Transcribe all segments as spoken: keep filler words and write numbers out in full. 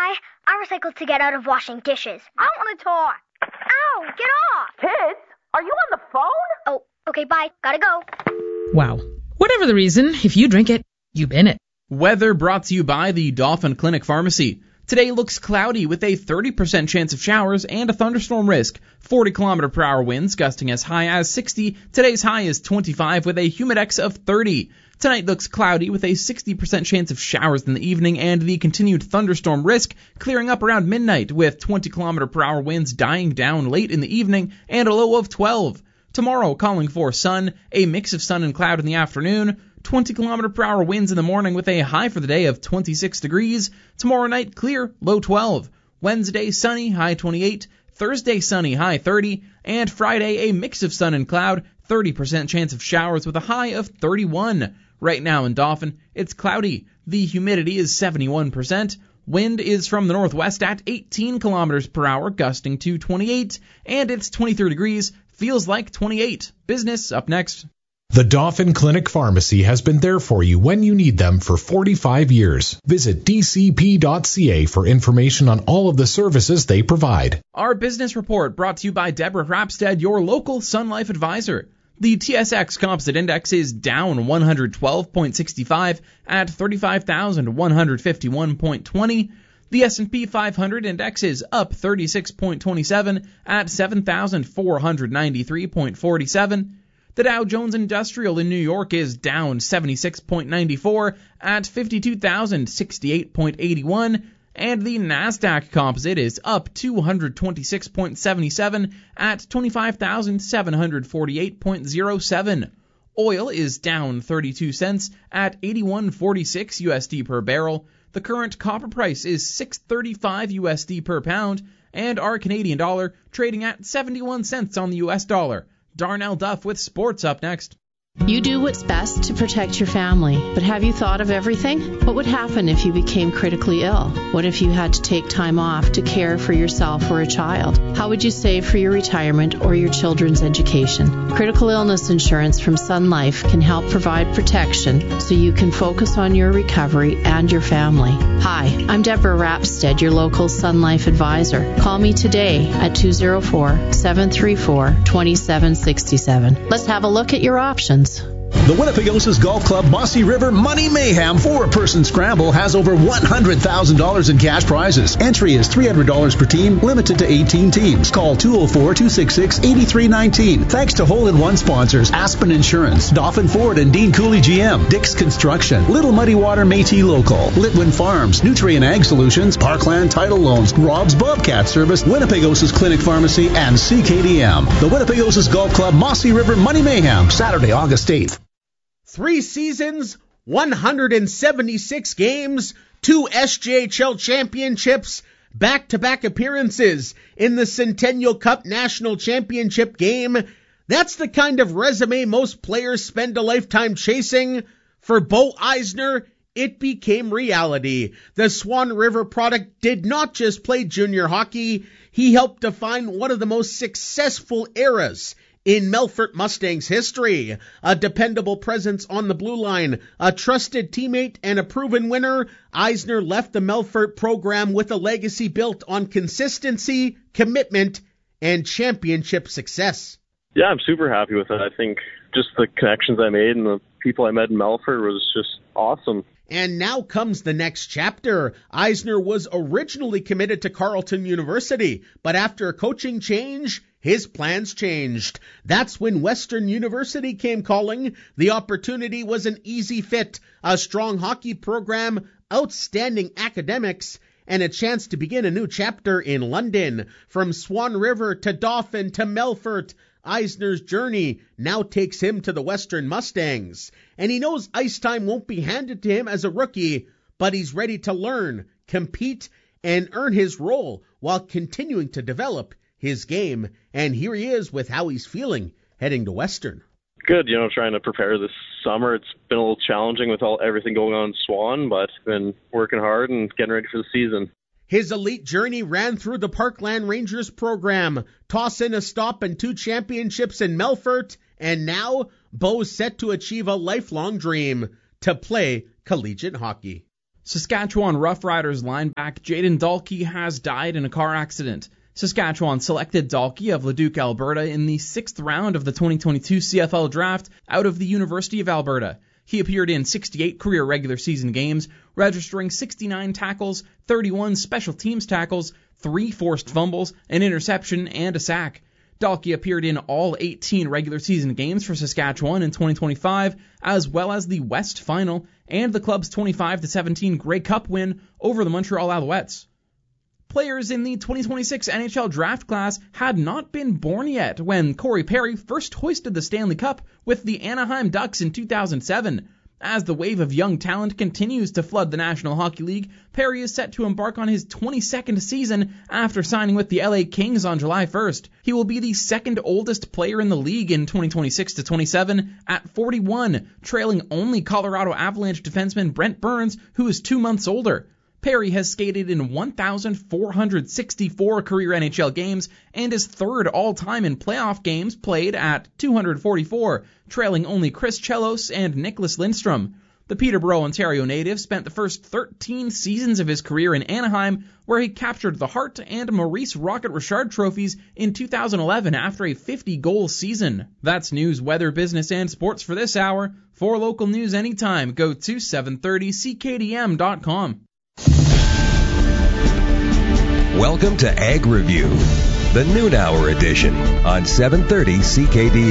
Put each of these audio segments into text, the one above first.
Bye. I recycled to get out of washing dishes. I want to talk. Ow, get off. Kids, are you on the phone? Oh, okay, bye. Gotta go. Wow. Whatever the reason, if you drink it, you bin it. Weather brought to you by the Dauphin Clinic Pharmacy. Today looks cloudy with a thirty percent chance of showers and a thunderstorm risk. forty kilometer per hour winds gusting as high as sixty. Today's high is twenty-five with a humidex of thirty. Tonight looks cloudy with a sixty percent chance of showers in the evening and the continued thunderstorm risk clearing up around midnight with twenty kilometer per hour winds dying down late in the evening and a low of twelve. Tomorrow calling for sun, a mix of sun and cloud in the afternoon. twenty kilometer per hour winds in the morning with a high for the day of twenty-six degrees. Tomorrow night clear, low twelve. Wednesday sunny, high twenty-eight. Thursday sunny, high thirty. And Friday a mix of sun and cloud, thirty percent chance of showers with a high of thirty-one. Right now in Dauphin, it's cloudy. The humidity is seventy-one percent. Wind is from the northwest at eighteen kilometers per hour, gusting to twenty-eight. And it's twenty-three degrees, feels like twenty-eight. Business up next. The Dauphin Clinic Pharmacy has been there for you when you need them for forty-five years. Visit d c p dot c a for information on all of the services they provide. Our business report brought to you by Deborah Rapstead, your local Sun Life advisor. The T S X Composite Index is down one hundred twelve point six five at thirty-five thousand one hundred fifty-one point two zero. The S and P five hundred Index is up thirty-six point two seven at seven thousand four hundred ninety-three point four seven. The Dow Jones Industrial in New York is down seventy-six point nine four at fifty-two thousand sixty-eight point eight one. And the NASDAQ Composite is up two hundred twenty-six point seven seven at twenty-five thousand seven hundred forty-eight point zero seven. Oil is down thirty-two cents at eighty-one forty-six U S D per barrel. The current copper price is six thirty-five U S D per pound, and our Canadian dollar trading at seventy-one cents on the U S dollar. Darnell Duff with sports up next. You do what's best to protect your family, but have you thought of everything? What would happen if you became critically ill? What if you had to take time off to care for yourself or a child? How would you save for your retirement or your children's education? Critical illness insurance from Sun Life can help provide protection so you can focus on your recovery and your family. Hi, I'm Deborah Rapstead, your local Sun Life advisor. Call me today at two oh four, seven three four, two seven six seven. Let's have a look at your options. The Winnipegosis Golf Club Mossy River Money Mayhem four-person scramble has over one hundred thousand dollars in cash prizes. Entry is three hundred dollars per team, limited to eighteen teams. Call two oh four, two six six, eight three one nine. Thanks to hole-in-one sponsors Aspen Insurance, Dauphin Ford and Dean Cooley G M, Dick's Construction, Little Muddy Water Métis Local, Litwin Farms, Nutrien Ag Solutions, Parkland Title Loans, Rob's Bobcat Service, Winnipegosis Clinic Pharmacy, and C K D M. The Winnipegosis Golf Club Mossy River Money Mayhem, Saturday, August eighth. Three seasons, one hundred seventy-six games, two S J H L championships, back-to-back appearances in the Centennial Cup National Championship game. That's the kind of resume most players spend a lifetime chasing. For Bo Eisner, it became reality. The Swan River product did not just play junior hockey. He helped define one of the most successful eras in Melfort Mustangs history. A dependable presence on the blue line, a trusted teammate, and a proven winner, Eisner left the Melfort program with a legacy built on consistency, commitment, and championship success. Yeah, I'm super happy with it. I think just the connections I made and the people I met in Melfort was just awesome. And now comes the next chapter. Eisner was originally committed to Carleton University, but after a coaching change, his plans changed. That's when Western University came calling. The opportunity was an easy fit, a strong hockey program, outstanding academics, and a chance to begin a new chapter in London. From Swan River to Dauphin to Melfort, Eisner's journey now takes him to the Western Mustangs. And he knows ice time won't be handed to him as a rookie, but he's ready to learn, compete, and earn his role while continuing to develop his game. And here he is with how he's feeling heading to Western. Good, you know, trying to prepare this summer. It's been a little challenging with all everything going on in Swan, but been working hard and getting ready for the season. His elite journey ran through the Parkland Rangers program, toss in a stop and two championships in Melfort, and now Bo's set to achieve a lifelong dream, to play collegiate hockey. Saskatchewan Roughriders linebacker Jayden Dalkey has died in a car accident. Saskatchewan selected Dalkey of Leduc, Alberta in the sixth round of the twenty twenty-two C F L draft out of the University of Alberta. He appeared in sixty-eight career regular season games, registering sixty-nine tackles, thirty-one special teams tackles, three forced fumbles, an interception, and a sack. Dalkey appeared in all eighteen regular season games for Saskatchewan in twenty twenty-five, as well as the West Final and the club's twenty-five to seventeen Grey Cup win over the Montreal Alouettes. Players in the twenty twenty-six N H L draft class had not been born yet when Corey Perry first hoisted the Stanley Cup with the Anaheim Ducks in two thousand seven. As the wave of young talent continues to flood the National Hockey League, Perry is set to embark on his twenty-second season after signing with the L A Kings on July first. He will be the second oldest player in the league in twenty twenty-six to twenty-seven at forty-one, trailing only Colorado Avalanche defenseman Brent Burns, who is two months older. Perry has skated in one thousand four hundred sixty-four career N H L games and is third all-time in playoff games played at two hundred forty-four, trailing only Chris Chelos and Nicholas Lindstrom. The Peterborough, Ontario native spent the first thirteen seasons of his career in Anaheim, where he captured the Hart and Maurice Rocket Richard trophies in two thousand eleven after a fifty-goal season. That's news, weather, business, and sports for this hour. For local news anytime, go to seven thirty C K D M dot com. Welcome to Ag Review, the noon hour edition on seven thirty C K D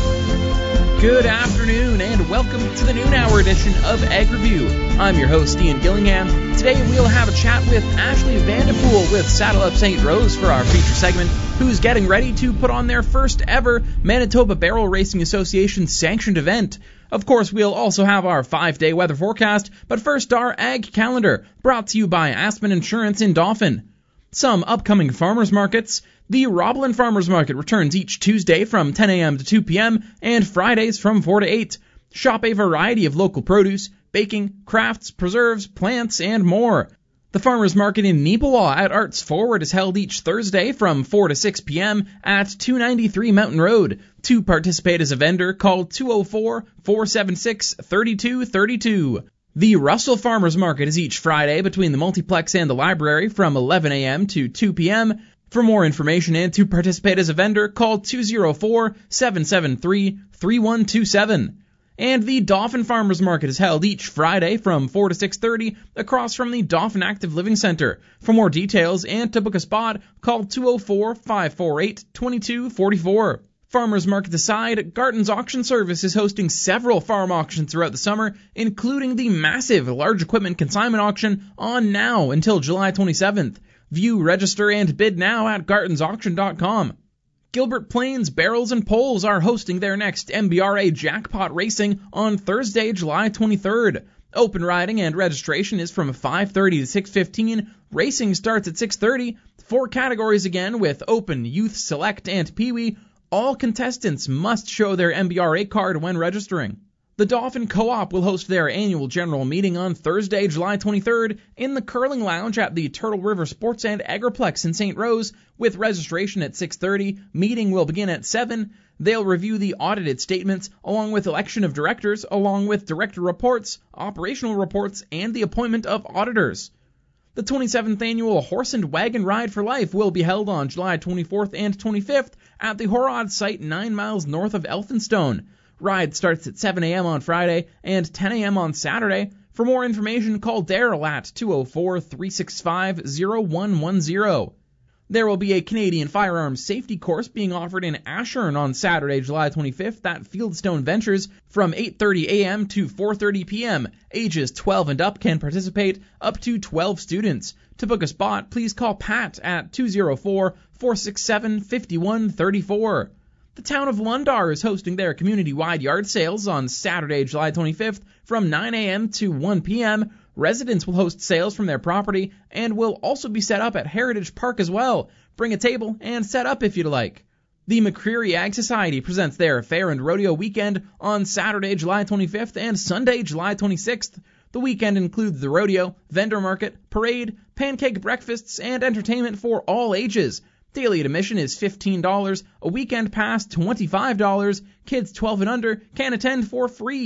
M. Good afternoon and welcome to the noon hour edition of Ag Review. I'm your host, Ian Gillingham. Today we'll have a chat with Ashley Vandepool with Saddle Up Saint Rose for our feature segment, who's getting ready to put on their first ever Manitoba Barrel Racing Association sanctioned event. Of course, we'll also have our five-day weather forecast, but first our Ag Calendar, brought to you by Aspen Insurance in Dauphin. Some upcoming farmers markets. The Roblin Farmers Market returns each Tuesday from ten a.m. to two p.m. and Fridays from four to eight. Shop a variety of local produce, baking, crafts, preserves, plants, and more. The Farmers Market in Neepawa at Arts Forward is held each Thursday from four to six p.m. at two ninety-three Mountain Road. To participate as a vendor, call two oh four, four seven six, three two three two. The Russell Farmers Market is each Friday between the multiplex and the library from eleven a.m. to two p.m. For more information and to participate as a vendor, call two oh four, seven seven three, three one two seven. And the Dauphin Farmers Market is held each Friday from four to six thirty across from the Dauphin Active Living Center. For more details and to book a spot, call two oh four, five four eight, two two four four. Farmers Market aside, Garton's Auction Service is hosting several farm auctions throughout the summer, including the massive large equipment consignment auction on now until July twenty-seventh. View, register, and bid now at gartons auction dot com. Gilbert Plains Barrels and Poles are hosting their next M B R A Jackpot Racing on Thursday, July twenty-third. Open riding and registration is from five thirty to six fifteen. Racing starts at six thirty. Four categories again with Open, Youth, Select, and Pee-wee. All contestants must show their M B R A card when registering. The Dauphin Co-op will host their annual general meeting on Thursday, July twenty-third in the Curling Lounge at the Turtle River Sports and Agriplex in Saint Rose, with registration at six thirty. Meeting will begin at seven. They'll review the audited statements, along with election of directors, along with director reports, operational reports, and the appointment of auditors. The twenty-seventh annual Horse and Wagon Ride for Life will be held on July twenty-fourth and twenty-fifth at the Horod site nine miles north of Elphinstone. Ride starts at seven a.m. on Friday and ten a.m. on Saturday. For more information, call Daryl at two oh four, three six five, oh one one oh. There will be a Canadian firearms safety course being offered in Ashern on Saturday, July twenty-fifth at Fieldstone Ventures from eight thirty a.m. to four thirty p.m. Ages twelve and up can participate, up to twelve students. To book a spot, please call Pat at two oh four, four six seven, five one three four. The town of Lundar is hosting their community-wide yard sales on Saturday, July twenty-fifth from nine a.m. to one p.m. Residents will host sales from their property and will also be set up at Heritage Park as well. Bring a table and set up if you'd like. The McCreary Ag Society presents their Fair and Rodeo Weekend on Saturday, July twenty-fifth and Sunday, July twenty-sixth. The weekend includes the rodeo, vendor market, parade, pancake breakfasts, and entertainment for all ages. Daily admission is fifteen dollars, a weekend pass twenty-five dollars. Kids twelve and under can attend for free.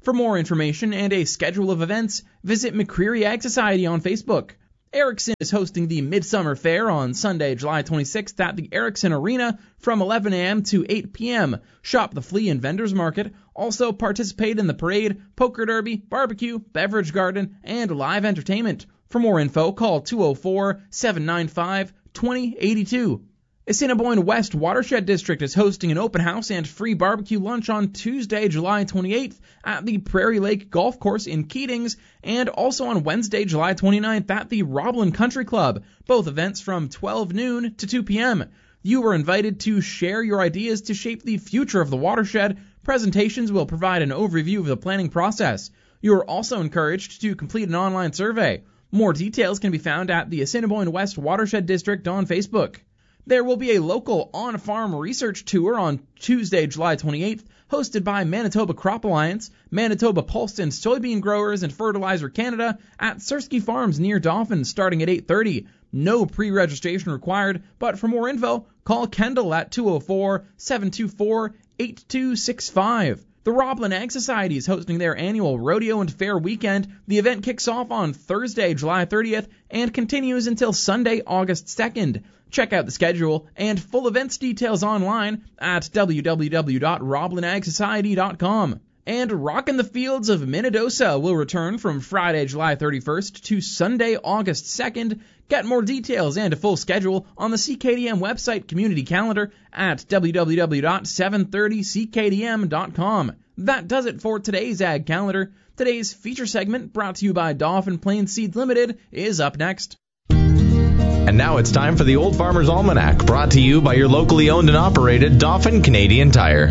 For more information and a schedule of events, visit McCreary Ag Society on Facebook. Ericsson is hosting the Midsummer Fair on Sunday, July twenty-sixth at the Ericsson Arena from eleven a.m. to eight p.m. Shop the flea and vendors market. Also participate in the parade, poker derby, barbecue, beverage garden, and live entertainment. For more info, call two oh four, seven nine five, two oh eight two. Assiniboine West Watershed District is hosting an open house and free barbecue lunch on Tuesday, July twenty-eighth at the Prairie Lake Golf Course in Keatings, and also on Wednesday, July twenty-ninth at the Roblin Country Club, both events from twelve noon to two p.m. You are invited to share your ideas to shape the future of the watershed. Presentations will provide an overview of the planning process. You are also encouraged to complete an online survey. More details can be found at the Assiniboine West Watershed District on Facebook. There will be a local on-farm research tour on Tuesday, July twenty-eighth, hosted by Manitoba Crop Alliance, Manitoba Pulse and Soybean Growers, and Fertilizer Canada at Sersky Farms near Dauphin, starting at eight thirty. No pre-registration required, but for more info, call Kendall at two oh four, seven two four, eight two six five. The Roblin Ag Society is hosting their annual Rodeo and Fair Weekend. The event kicks off on Thursday, July thirtieth, and continues until Sunday, August second. Check out the schedule and full events details online at w w w dot roblin ag society dot com. And Rockin' the Fields of Minnedosa will return from Friday, July thirty-first to Sunday, August second. Get more details and a full schedule on the C K D M website community calendar at w w w dot seven thirty c k d m dot com. That does it for today's Ag Calendar. Today's feature segment, brought to you by Dauphin Plains Seeds Limited, is up next. And now it's time for the Old Farmer's Almanac, brought to you by your locally owned and operated Dauphin Canadian Tire.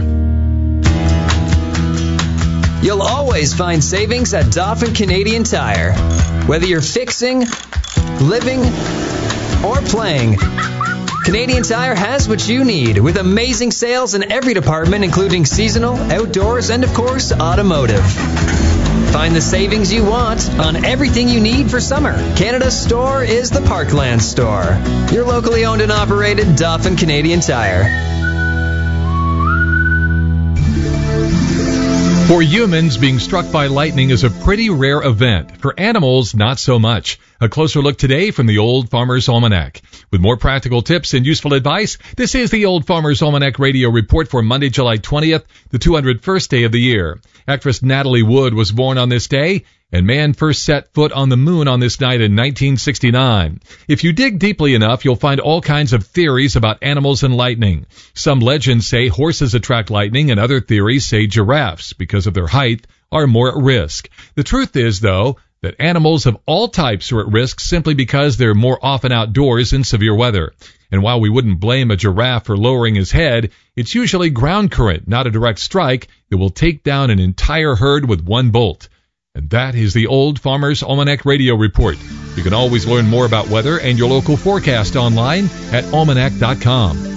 You'll always find savings at Dauphin Canadian Tire. Whether you're fixing, living, or playing, Canadian Tire has what you need, with amazing sales in every department, including seasonal, outdoors, and of course, automotive. Find the savings you want on everything you need for summer. Canada's store is the Parkland Store. Your locally owned and operated Dauphin Canadian Tire. For humans, being struck by lightning is a pretty rare event. For animals, not so much. A closer look today from the Old Farmer's Almanac. With more practical tips and useful advice, this is the Old Farmer's Almanac Radio Report for Monday, July twentieth, the two hundred first day of the year. Actress Natalie Wood was born on this day, and man first set foot on the moon on this night in nineteen sixty-nine. If you dig deeply enough, you'll find all kinds of theories about animals and lightning. Some legends say horses attract lightning, and other theories say giraffes, because of their height, are more at risk. The truth is, though, that animals of all types are at risk simply because they're more often outdoors in severe weather. And while we wouldn't blame a giraffe for lowering his head, it's usually ground current, not a direct strike, that will take down an entire herd with one bolt. And that is the Old Farmer's Almanac Radio Report. You can always learn more about weather and your local forecast online at almanac dot com.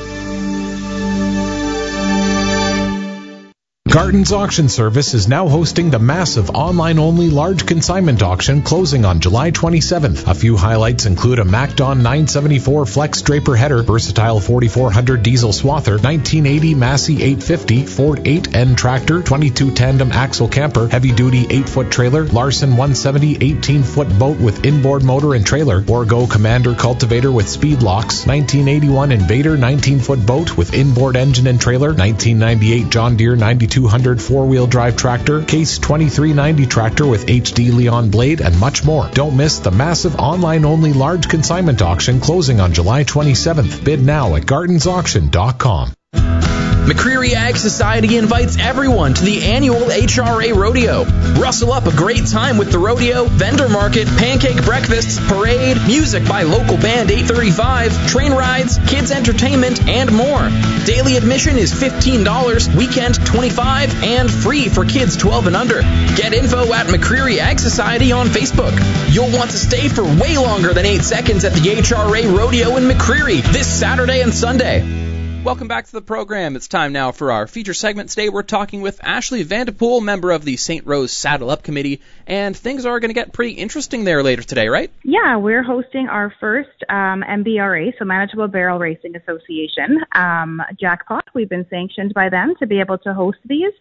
Garden's Auction Service is now hosting the massive online-only large consignment auction closing on July twenty-seventh. A few highlights include a MacDon nine seventy-four Flex Draper Header, Versatile forty-four hundred Diesel Swather, nineteen eighty Massey eight fifty, Ford eight N Tractor, twenty-two Tandem Axle Camper, Heavy-Duty eight foot Trailer, Larson one seventy eighteen foot Boat with Inboard Motor and Trailer, Orgo Commander Cultivator with Speed Locks, nineteen eighty-one Invader nineteen foot Boat with Inboard Engine and Trailer, nineteen ninety-eight John Deere ninety-two hundred four-wheel drive tractor, Case twenty-three ninety tractor with H D Leon blade, and much more. Don't miss the massive online-only large consignment auction closing on July twenty-seventh. Bid now at gardens auction dot com. McCreary Ag Society invites everyone to the annual H R A Rodeo. Rustle up a great time with the rodeo, vendor market, pancake breakfasts, parade, music by local band eight thirty-five, train rides, kids entertainment, and more. Daily admission is fifteen dollars, weekend twenty-five dollars, and free for kids twelve and under. Get info at McCreary Ag Society on Facebook. You'll want to stay for way longer than eight seconds at the H R A Rodeo in McCreary this Saturday and Sunday. Welcome back to the program. It's time now for our feature segment. Today we're talking with Ashley Vandepool, member of the Saint Rose Saddle Up Committee, and things are going to get pretty interesting there later today, right? Yeah, we're hosting our first um, M B R A, so Manitoba Barrel Racing Association, um, jackpot. We've been sanctioned by them to be able to host these.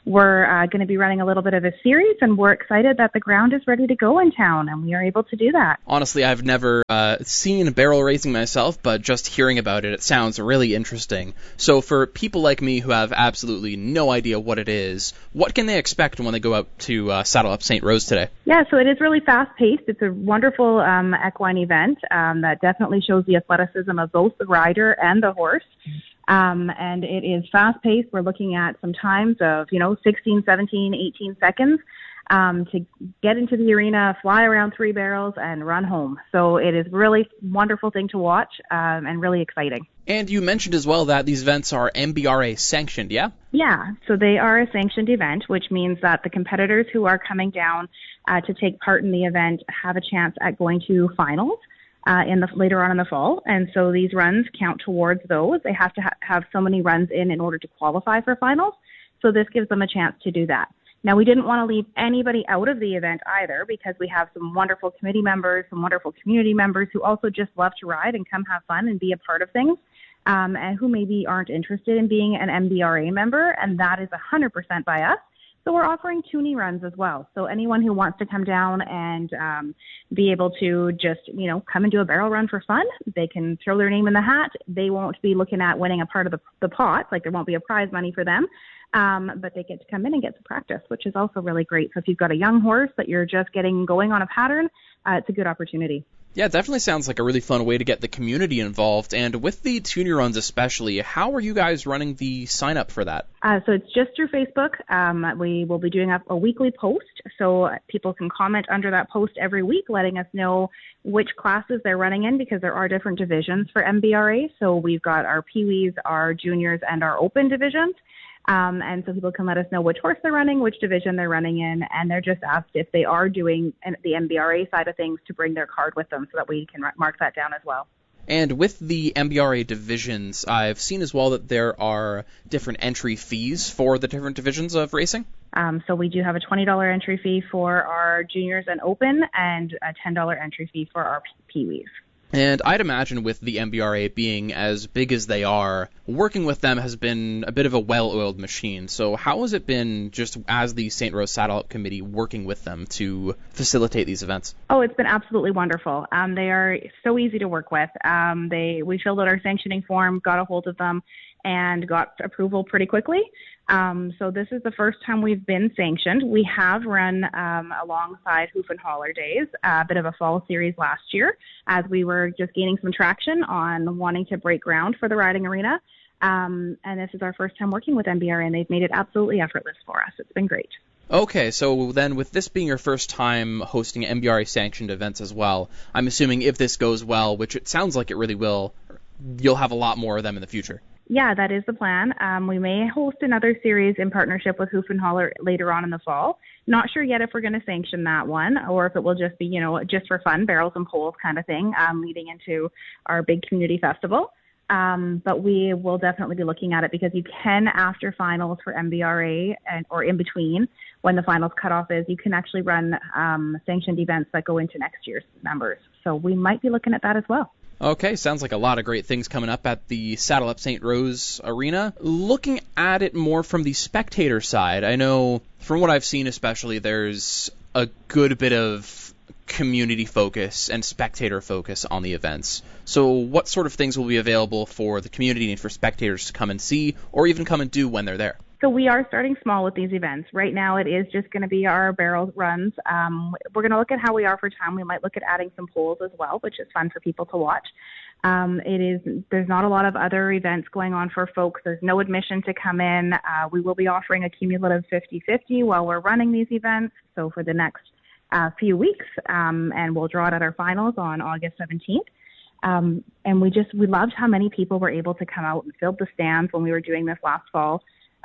we're uh, going to be running a little bit of a series, and we're excited that the ground is ready to go in town, and we are able to do that. Honestly, I've never uh, seen barrel racing myself, but just hearing about it, it sounds really interesting. So for people like me who have absolutely no idea what it is, what can they expect when they go out to uh, Saddle Up Saint Rose today? Yeah, so it is really fast-paced. It's a wonderful um, equine event um, that definitely shows the athleticism of both the rider and the horse. Um, and it is fast-paced. We're looking at some times of, you know, sixteen, seventeen, eighteen seconds um, to get into the arena, fly around three barrels, and run home. So it is really wonderful thing to watch um, and really exciting. And you mentioned as well that these events are M B R A sanctioned, yeah? Yeah, so they are a sanctioned event, which means that the competitors who are coming down uh, to take part in the event have a chance at going to finals. Uh, in the later on in the fall, and so these runs count towards those. They have to ha- have so many runs in in order to qualify for finals, so this gives them a chance to do that. Now, we didn't want to leave anybody out of the event either, because we have some wonderful committee members, some wonderful community members who also just love to ride and come have fun and be a part of things, um, and who maybe aren't interested in being an M B R A member, and that is one hundred percent by us. So we're offering toonie runs as well. So anyone who wants to come down and um, be able to just, you know, come and do a barrel run for fun, they can throw their name in the hat. They won't be looking at winning a part of the, the pot, like there won't be a prize money for them, um, but they get to come in and get some practice, which is also really great. So if you've got a young horse that you're just getting going on a pattern, uh, it's a good opportunity. Yeah, it definitely sounds like a really fun way to get the community involved. And with the toonie runs especially, how are you guys running the sign up for that? Uh, so it's just through Facebook. Um, we will be doing a, a weekly post, so people can comment under that post every week, letting us know which classes they're running in, because there are different divisions for M B R A. So we've got our Pee-wees, our juniors, and our open divisions. Um, and so people can let us know which horse they're running, which division they're running in, and they're just asked if they are doing the M B R A side of things to bring their card with them so that we can mark that down as well. And with the M B R A divisions, I've seen as well that there are different entry fees for the different divisions of racing. Um, so we do have a twenty dollars entry fee for our juniors and open, and a ten dollars entry fee for our Pee-wees. And I'd imagine with the M B R A being as big as they are, working with them has been a bit of a well-oiled machine. So how has it been, just as the Saint Rose Saddle Up Committee, working with them to facilitate these events? Oh, it's been absolutely wonderful. Um, they are so easy to work with. Um, they we filled out our sanctioning form, got a hold of them, and got approval pretty quickly. Um, so this is the first time we've been sanctioned. We have run um, alongside Hoof and Holler Days, a bit of a fall series last year, as we were just gaining some traction on wanting to break ground for the riding arena. Um, and this is our first time working with M B R A, and they've made it absolutely effortless for us. It's been great. Okay, so then with this being your first time hosting M B R A-sanctioned events as well, I'm assuming if this goes well, which it sounds like it really will, you'll have a lot more of them in the future. Yeah, that is the plan. Um, we may host another series in partnership with Hoof and Holler later on in the fall. Not sure yet if we're going to sanction that one, or if it will just be, you know, just for fun, barrels and poles kind of thing, um, leading into our big community festival. Um, but we will definitely be looking at it, because you can, after finals for M B R A, and, or in between, when the finals cutoff is, you can actually run um, sanctioned events that go into next year's numbers. So we might be looking at that as well. Okay, sounds like a lot of great things coming up at the Saddle Up Saint Rose Arena. Looking at it more from the spectator side, I know from what I've seen especially, there's a good bit of community focus and spectator focus on the events. So what sort of things will be available for the community and for spectators to come and see, or even come and do when they're there? So we are starting small with these events. Right now it is just going to be our barrel runs. Um, we're going to look at how we are for time. We might look at adding some poles as well, which is fun for people to watch. Um, it is. There's not a lot of other events going on for folks. There's no admission to come in. Uh, we will be offering a cumulative fifty-fifty while we're running these events. So for the next uh, few weeks, um, and we'll draw it at our finals on August seventeenth. Um, and we just, we loved how many people were able to come out and fill the stands when we were doing this last fall.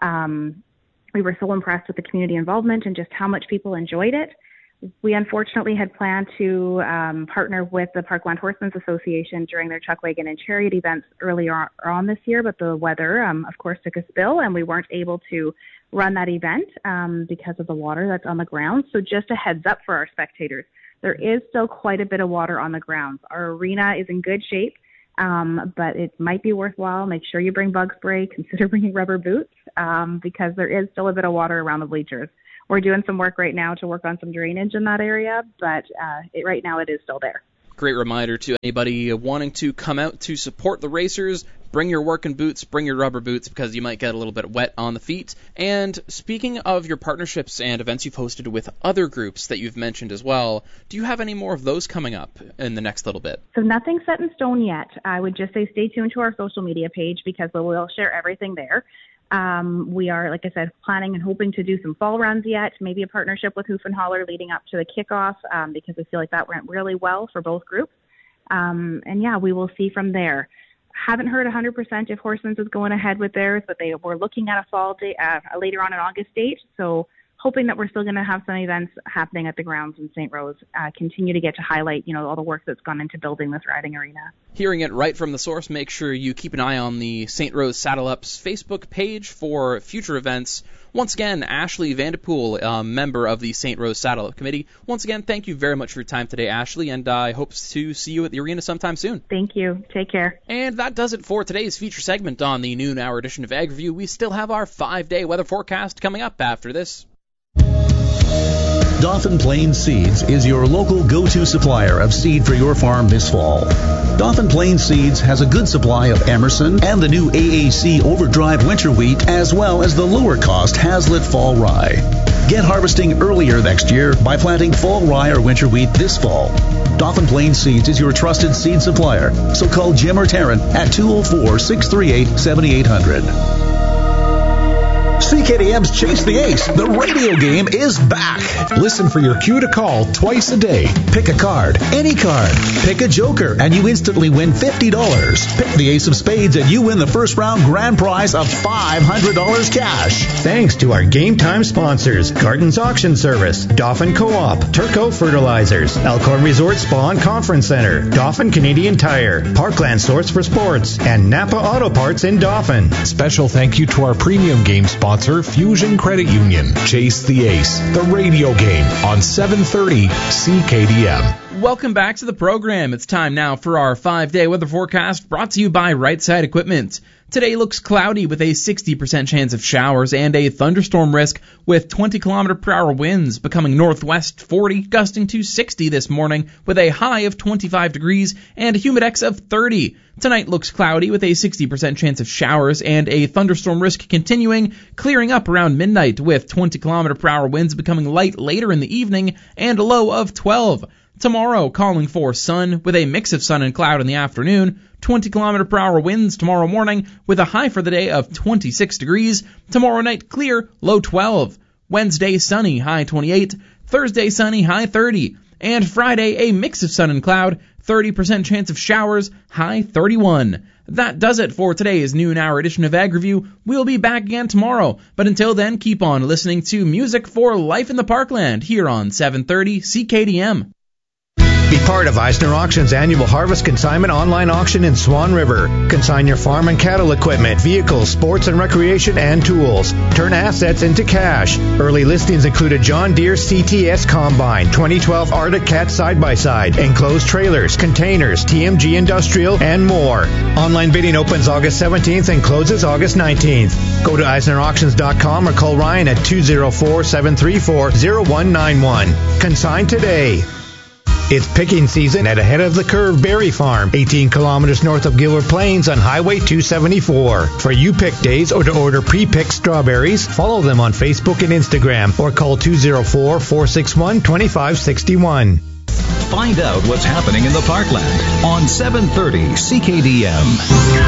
Um, we were so impressed with the community involvement and just how much people enjoyed it. We unfortunately had planned to um, partner with the Parkland Horsemen's Association during their Chuck Wagon and Chariot events earlier on this year, but the weather, um, of course, took a spill, and we weren't able to run that event um, because of the water that's on the ground. So just a heads up for our spectators, there is still quite a bit of water on the grounds. Our arena is in good shape. Um, but it might be worthwhile. Make sure you bring bug spray. Consider bringing rubber boots um, because there is still a bit of water around the bleachers. We're doing some work right now to work on some drainage in that area, but uh, it, right now it is still there. Great reminder to anybody wanting to come out to support the racers. Bring your working boots, bring your rubber boots, because you might get a little bit wet on the feet. And speaking of your partnerships and events you've hosted with other groups that you've mentioned as well, do you have any more of those coming up in the next little bit? So nothing set in stone yet. I would just say stay tuned to our social media page because we'll share everything there. Um, we are, like I said, planning and hoping to do some fall runs yet, maybe a partnership with Hoof and Holler leading up to the kickoff um, because I feel like that went really well for both groups. Um, and yeah, we will see from there. Haven't heard one hundred percent if Horseman's is going ahead with theirs, but they were looking at a fall date, uh, later on in August date. So hoping that we're still going to have some events happening at the grounds in Saint Rose, uh, continue to get to highlight, you know, all the work that's gone into building this riding arena. Hearing it right from the source, make sure you keep an eye on the Saint Rose Saddle Up's Facebook page for future events. Once again, Ashley Vanderpool, a member of the Saint Rose Saddle Up Committee. Once again, thank you very much for your time today, Ashley, and I hope to see you at the arena sometime soon. Thank you. Take care. And that does it for today's feature segment on the noon hour edition of Ag Review. We still have our five-day weather forecast coming up after this. Dauphin Plains Seeds is your local go-to supplier of seed for your farm this fall. Dauphin Plains Seeds has a good supply of Emerson and the new A A C Overdrive winter wheat, as well as the lower-cost Hazlitt fall rye. Get harvesting earlier next year by planting fall rye or winter wheat this fall. Dauphin Plains Seeds is your trusted seed supplier, so call Jim or Taryn at two oh four, six three eight, seven eight hundred. C K D M's Chase the Ace, the radio game, is back. Listen for your cue to call twice a day. Pick a card, any card. Pick a joker, and you instantly win fifty dollars. Pick the ace of spades, and you win the first round grand prize of five hundred dollars cash. Thanks to our game time sponsors, Gardens Auction Service, Dauphin Co-op, Turco Fertilizers, Elkhorn Resort Spa and Conference Center, Dauphin Canadian Tire, Parkland Source for Sports, and Napa Auto Parts in Dauphin. Special thank you to our premium game sponsor, Fusion Credit Union. Chase the Ace, the radio game on seven thirty C K D M. Welcome back to the program. It's time now for our five-day weather forecast brought to you by Right Side Equipment. Today looks cloudy with a sixty percent chance of showers and a thunderstorm risk with twenty kilometer per hour winds becoming northwest forty, gusting to sixty this morning with a high of twenty-five degrees and a humidex of thirty. Tonight looks cloudy with a sixty percent chance of showers and a thunderstorm risk continuing, clearing up around midnight with twenty kilometer per hour winds becoming light later in the evening and a low of twelve. Tomorrow, calling for sun with a mix of sun and cloud in the afternoon, twenty kilometer per hour winds tomorrow morning with a high for the day of twenty-six degrees. Tomorrow night clear, low twelve. Wednesday sunny, high twenty-eight. Thursday sunny, high thirty. And Friday a mix of sun and cloud, thirty percent chance of showers, high thirty-one. That does it for today's noon hour edition of Ag Review. We'll be back again tomorrow, but until then, keep on listening to Music for Life in the Parkland here on seven thirty C K D M. Be part of Eisner Auction's annual Harvest Consignment online auction in Swan River. Consign your farm and cattle equipment, vehicles, sports and recreation, and tools. Turn assets into cash. Early listings include a John Deere C T S Combine, twenty twelve Arctic Cat side-by-side, enclosed trailers, containers, T M G Industrial, and more. Online bidding opens August seventeenth and closes August nineteenth. Go to eisner auctions dot com or call Ryan at two oh four, seven three four, oh one nine one. Consign today. It's picking season at Ahead of the Curve Berry Farm, eighteen kilometers north of Gilbert Plains on Highway two seventy-four. For you pick days or to order pre-picked strawberries, follow them on Facebook and Instagram or call two oh four, four six one, two five six one. Find out what's happening in the Parkland on seven thirty C K D M.